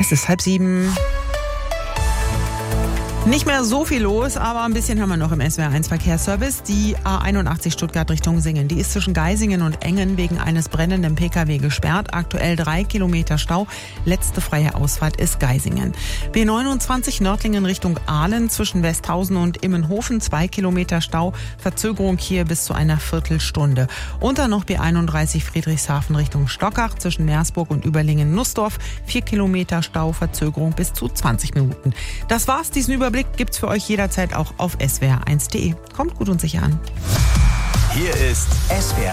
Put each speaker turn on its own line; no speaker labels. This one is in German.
Es ist 6:30. Nicht mehr so viel los, aber ein bisschen haben wir noch im SWR1 Verkehrsservice. Die A81 Stuttgart Richtung Singen. Die ist zwischen Geisingen und Engen wegen eines brennenden Pkw gesperrt. Aktuell 3 Kilometer Stau. Letzte freie Ausfahrt ist Geisingen. B29 Nördlingen Richtung Aalen zwischen Westhausen und Immenhofen. 2 Kilometer Stau. Verzögerung hier bis zu einer Viertelstunde. Und dann noch B31 Friedrichshafen Richtung Stockach zwischen Meersburg und Überlingen-Nussdorf. 4 Kilometer Stau. Verzögerung bis zu 20 Minuten. Das war's. Diesen Überblick gibt's für euch jederzeit auch auf swr1.de. Kommt gut und sicher an.
Hier ist SWR